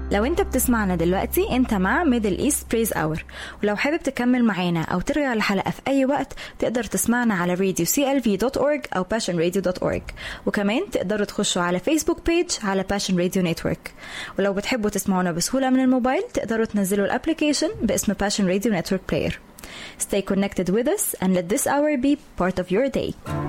لو انت بتسمعنا دلوقتي انت مع ميدل ايست بريز اور، ولو حابب تكمل معانا او ترجع الحلقة في اي وقت تقدر تسمعنا على radioclv.org او passionradio.org، وكمان تقدروا تخشوا على فيسبوك بيج على Passion Radio Network. ولو بتحبوا تسمعونا بسهولة من الموبايل تقدروا تنزلوا الابليكيشن باسم Passion Radio Network Player. Stay connected with us and let this hour be part of your day.